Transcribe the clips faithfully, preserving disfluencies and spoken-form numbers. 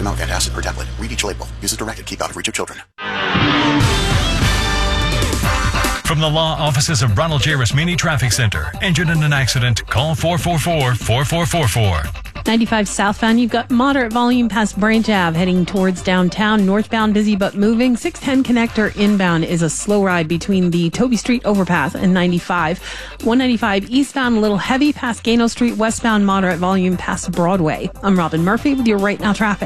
Amount antacid per tablet. Read each label. Use as directed. Keep out of reach of children. From the law offices of Ronald J. Rasmini Traffic Center. Injured in an accident? Call four four four, four four four four. ninety-five southbound, you've got moderate volume past Branch Ave heading towards downtown. Northbound, busy but moving. six ten connector inbound is a slow ride between the Toby Street overpass and ninety-five. one ninety-five eastbound, a little heavy past Gano Street. Westbound, moderate volume past Broadway. I'm Robin Murphy with your Right Now traffic.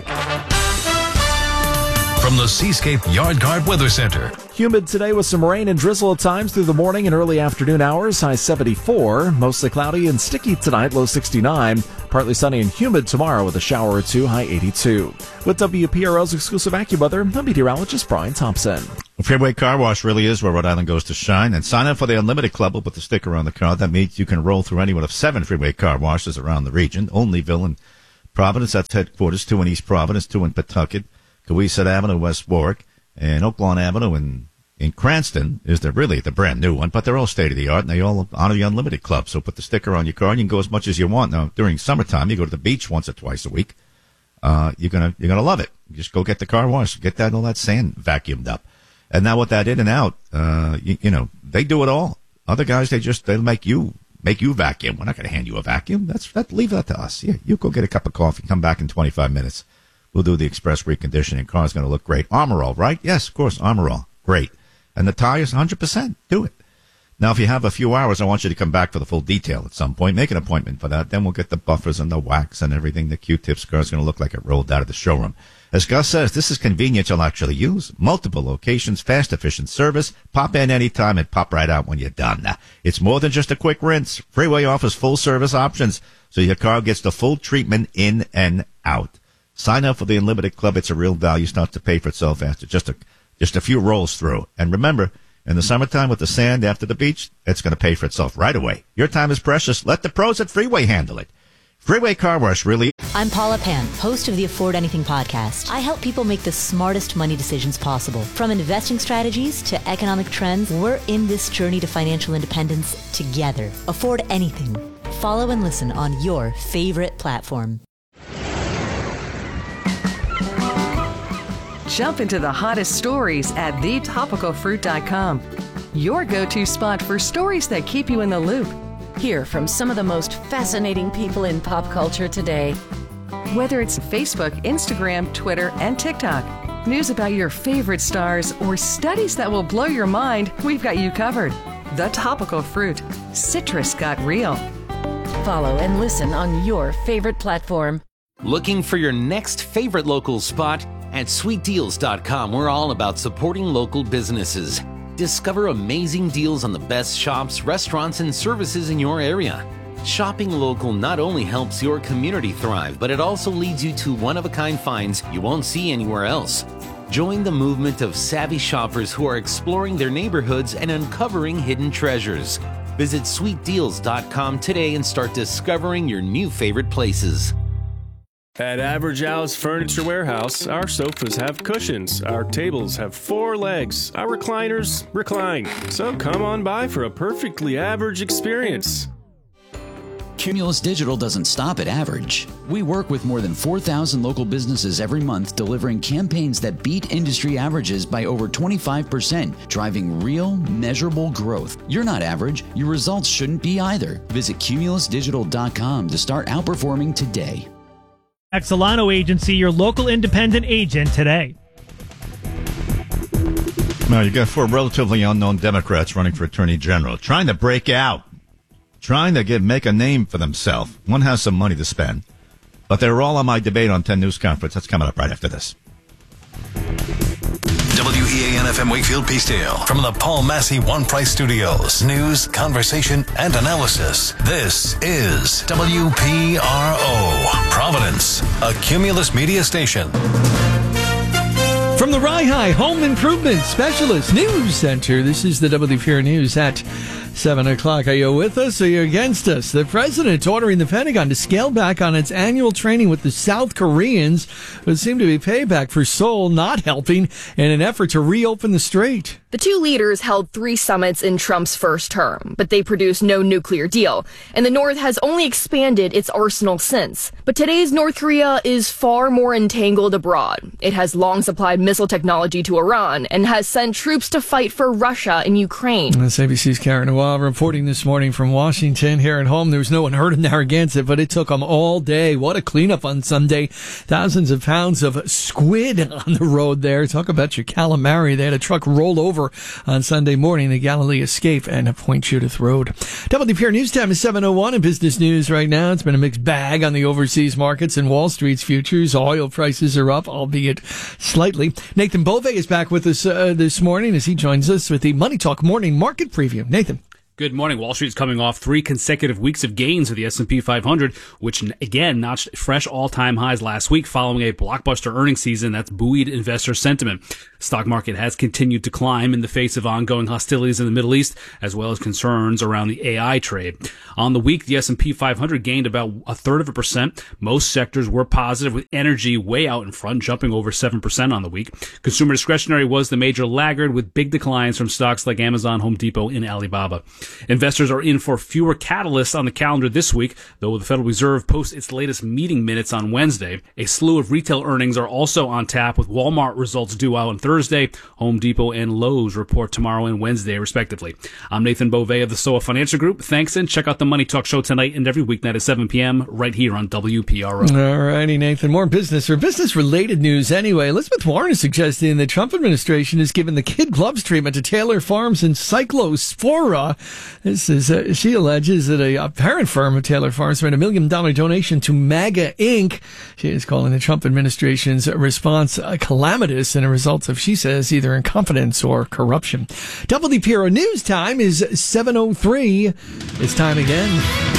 From the Seascape Yard Guard Weather Center. Humid today with some rain and drizzle at times through the morning and early afternoon hours. High seventy-four. Mostly cloudy and sticky tonight. Low sixty-nine. Partly sunny and humid tomorrow with a shower or two. High eighty-two. With W P R L's exclusive AccuWeather, I'm meteorologist Brian Thompson. Freeway Car Wash really is where Rhode Island goes to shine. And sign up for the Unlimited Club. We'll put the sticker on the car. That means you can roll through any one of seven Freeway Car Washes around the region. Olneyville and Providence, that's headquarters. Two in East Providence, two in Pawtucket. Coeasett Avenue, West Warwick, and Oak Lawn Avenue in, in Cranston is the really the brand new one, but they're all state-of-the-art, and they all honor the Unlimited Club. So put the sticker on your car, and you can go as much as you want. Now, during summertime, you go to the beach once or twice a week. Uh, you're gonna you're gonna love it. You just go get the car washed, get that all that sand vacuumed up, and now with that in and out, uh, you, you know they do it all. Other guys, they just they'll make you make you vacuum. We're not gonna hand you a vacuum. That's that. Leave that to us. Yeah, you go get a cup of coffee, come back in twenty-five minutes. We'll do the express reconditioning. Car's going to look great. Armor All, right? Yes, of course, Armor All. Great. And the tires, one hundred percent. Do it. Now, if you have a few hours, I want you to come back for the full detail at some point. Make an appointment for that. Then we'll get the buffers and the wax and everything. The Q-tips. Car's going to look like it rolled out of the showroom. As Gus says, this is convenient you'll actually use. Multiple locations, fast, efficient service. Pop in anytime and pop right out when you're done. It's more than just a quick rinse. Freeway offers full service options, so your car gets the full treatment in and out. Sign up for the Unlimited Club. It's a real value. Starts to pay for itself after just a just a few rolls through. And remember, in the summertime with the sand after the beach, it's going to pay for itself right away. Your time is precious. Let the pros at Freeway handle it. Freeway Car Wash, really. I'm Paula Pan, host of the Afford Anything podcast. I help people make the smartest money decisions possible. From investing strategies to economic trends, we're in this journey to financial independence together. Afford Anything. Follow and listen on your favorite platform. Jump into the hottest stories at the topical fruit dot com. Your go-to spot for stories that keep you in the loop. Hear from some of the most fascinating people in pop culture today. Whether it's Facebook, Instagram, Twitter, and TikTok, news about your favorite stars, or studies that will blow your mind, we've got you covered. The Topical Fruit. Citrus got real. Follow and listen on your favorite platform. Looking for your next favorite local spot? At sweet deals dot com, we're all about supporting local businesses. Discover amazing deals on the best shops, restaurants, and services in your area. Shopping local not only helps your community thrive, but it also leads you to one-of-a-kind finds you won't see anywhere else. Join the movement of savvy shoppers who are exploring their neighborhoods and uncovering hidden treasures. Visit sweet deals dot com today and start discovering your new favorite places. At Average Al's Furniture Warehouse, our sofas have cushions, our tables have four legs, our recliners recline. So come on by for a perfectly average experience. Cumulus Digital doesn't stop at average. We work with more than four thousand local businesses every month, delivering campaigns that beat industry averages by over twenty-five percent, driving real, measurable growth. You're not average. Your results shouldn't be either. Visit cumulus digital dot com to start outperforming today. Exolano Agency, your local independent agent today. Now, you got four relatively unknown Democrats running for Attorney General, trying to break out, trying to get make a name for themselves. One has some money to spend, but they're all on my Debate on ten News Conference. That's coming up right after this. W E A N F M Wakefield Peacedale from the Paul Massey One Price Studios. News, conversation, and analysis. This is W P R O, Providence, a Cumulus media station. From the Rye High Home Improvement Specialist News Center, this is the W P R News at Seven o'clock. Are you with us or are you against us? The president ordering the Pentagon to scale back on its annual training with the South Koreans would seem to be payback for Seoul not helping in an effort to reopen the strait. The two leaders held three summits in Trump's first term, but they produced no nuclear deal, and the North has only expanded its arsenal since. But today's North Korea is far more entangled abroad. It has long supplied missile technology to Iran and has sent troops to fight for Russia in Ukraine. That's A B C's Karen Noir reporting this morning from Washington. Here at home, there was no one hurt in Narragansett, but it took them all day. What a cleanup on Sunday. Thousands of pounds of squid on the road there. Talk about your calamari. They had a truck roll over on Sunday morning, the Galilee Escape and Point Judith Road. W P R News Time is seven oh one in business news right now. It's been a mixed bag on the overseas markets and Wall Street's futures. Oil prices are up, albeit slightly. Nathan Bove is back with us uh, this morning as he joins us with the Money Talk Morning Market Preview. Nathan. Good morning. Wall Street's coming off three consecutive weeks of gains of the S and P five hundred, which again notched fresh all-time highs last week following a blockbuster earnings season that's buoyed investor sentiment. Stock market has continued to climb in the face of ongoing hostilities in the Middle East, as well as concerns around the A I trade. On the week, the S and P five hundred gained about a third of a percent. Most sectors were positive, with energy way out in front, jumping over seven percent on the week. Consumer discretionary was the major laggard, with big declines from stocks like Amazon, Home Depot, and Alibaba. Investors are in for fewer catalysts on the calendar this week, though the Federal Reserve posts its latest meeting minutes on Wednesday. A slew of retail earnings are also on tap, with Walmart results due out on Thursday. Home Depot and Lowe's report tomorrow and Wednesday, respectively. I'm Nathan Bove of the S O A Financial Group. Thanks, and check out the Money Talk Show tonight and every weeknight at seven p.m. right here on W P R O. All righty, Nathan. More business or business-related news anyway. Elizabeth Warren is suggesting the Trump administration has given the kid gloves treatment to Taylor Farms and Cyclospora. This is, uh, she alleges that a, a parent firm of Taylor Farms made a million dollar donation to MAGA Incorporated. She is calling the Trump administration's response uh, calamitous and a result of, she says, either incompetence or corruption. W P R O News Time is seven oh three. It's time again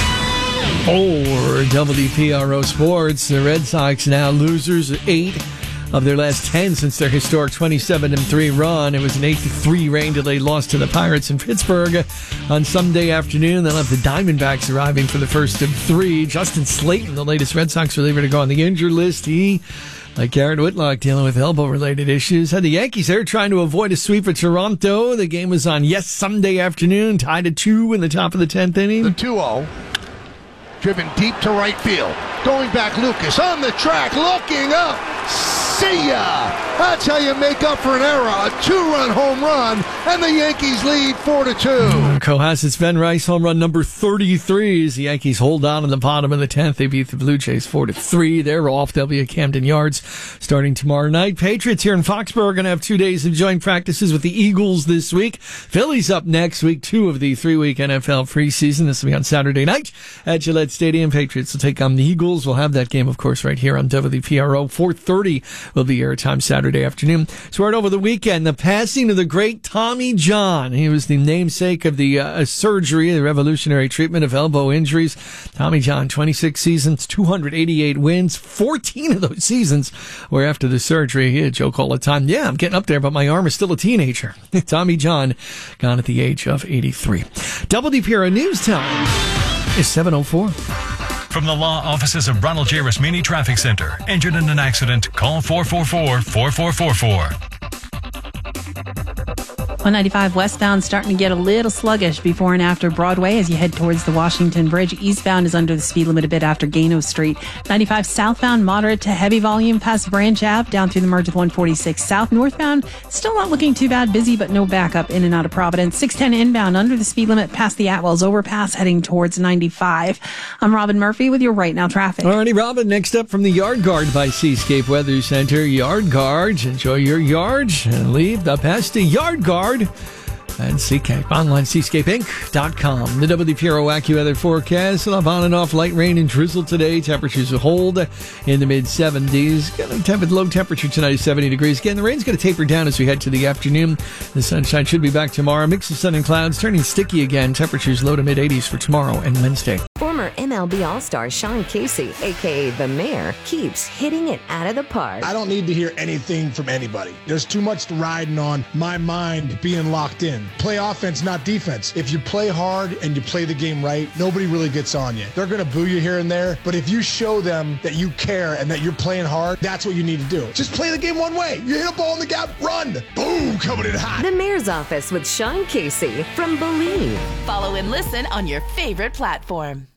for W P R O Sports. The Red Sox now losers eight of their last ten since their historic twenty-seven and three run. It was an eight to three rain delay loss to the Pirates in Pittsburgh on Sunday afternoon. They'll have the Diamondbacks arriving for the first of three. Justin Slayton, the latest Red Sox reliever to go on the injured list. He, like Garrett Whitlock, dealing with elbow-related issues. Had the Yankees there trying to avoid a sweep of Toronto. The game was on, yes, Sunday afternoon, tied at two in the top of the tenth inning. The two oh. Driven deep to right field. Going back, Lucas on the track, looking up. See ya! That's how you make up for an error. A two-run home run, and the Yankees lead four to two. Cohasset's Ben Rice home run number thirty-three as the Yankees hold on in the bottom of the tenth. They beat the Blue Jays four to three. They're off. They'll be at Camden Yards starting tomorrow night. Patriots here in Foxborough are going to have two days of joint practices with the Eagles this week. Phillies up next, week two of the three-week N F L preseason. This will be on Saturday night at Gillette Stadium. Patriots will take on the Eagles. We'll have that game, of course, right here on W P R O. four thirty will be airtime Saturday afternoon. So right over the weekend, the passing of the great Tommy John. He was the namesake of the uh, surgery, the revolutionary treatment of elbow injuries. Tommy John, twenty-six seasons, two hundred eighty-eight wins. fourteen of those seasons were after the surgery. He had a joke all the time. Yeah, I'm getting up there, but my arm is still a teenager. Tommy John, gone at the age of eighty-three. W P R O News Time is seven oh four. From the law offices of Ronald J. Rasmini Traffic Center. Injured in an accident? Call four four four, four four four four. one ninety-five westbound starting to get a little sluggish before and after Broadway as you head towards the Washington Bridge. Eastbound is under the speed limit a bit after Gano Street. ninety-five southbound, moderate to heavy volume past Branch Ave, down through the merge with one forty-six South. Northbound, still not looking too bad, busy but no backup in and out of Providence. six ten inbound under the speed limit past the Atwells overpass heading towards ninety-five. I'm Robin Murphy with your Right Now traffic. Alrighty, Robin, next up from the Yard Guard by Seascape Weather Center. Yard Guard, enjoy your yard and leave the pest to Yard Guard and Seascape. Online, seascape inc dot com. The W P R O AccuWeather forecast. We'll have on and off light rain and drizzle today. Temperatures will hold in the mid seventies. Got a temp- low temperature tonight is seventy degrees. Again, the rain's going to taper down as we head to the afternoon. The sunshine should be back tomorrow. Mix of sun and clouds turning sticky again. Temperatures low to mid eighties for tomorrow and Wednesday. Former M L L B All-Star Sean Casey, a k a. The Mayor, keeps hitting it out of the park. I don't need to hear anything from anybody. There's too much riding on my mind being locked in. Play offense, not defense. If you play hard and you play the game right, nobody really gets on you. They're going to boo you here and there, but if you show them that you care and that you're playing hard, that's what you need to do. Just play the game one way. You hit a ball in the gap, run. Boom, coming in hot. The Mayor's Office with Sean Casey from Believe. Follow and listen on your favorite platform.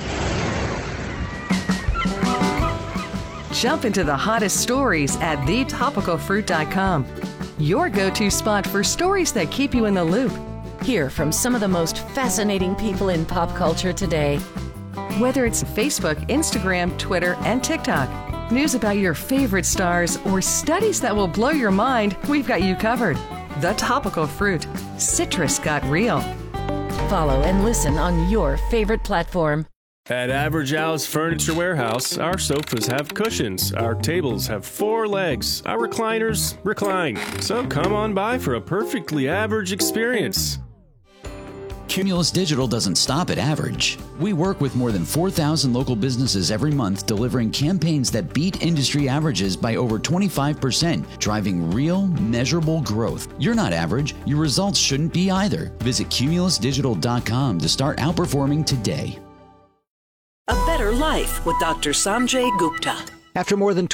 Jump into the hottest stories at the topical fruit dot com. Your go-to spot for stories that keep you in the loop. Hear from some of the most fascinating people in pop culture today. Whether it's Facebook, Instagram, Twitter, and TikTok, news about your favorite stars, or studies that will blow your mind, we've got you covered. The Topical Fruit. Citrus got real. Follow and listen on your favorite platform. At Average Al's Furniture Warehouse, our sofas have cushions, our tables have four legs, our recliners recline. So come on by for a perfectly average experience. Cumulus Digital doesn't stop at average. We work with more than four thousand local businesses every month, delivering campaigns that beat industry averages by over twenty-five percent, driving real, measurable growth. You're not average. Your results shouldn't be either. Visit cumulus digital dot com to start outperforming today. A Better Life with Doctor Sanjay Gupta. After more than